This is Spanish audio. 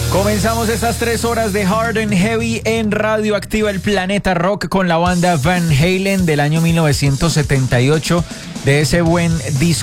Comenzamos estas 3 horas de Hard and Heavy en Radio Activa, el Planeta Rock, con la banda Van Halen del año 1978, de ese buen disco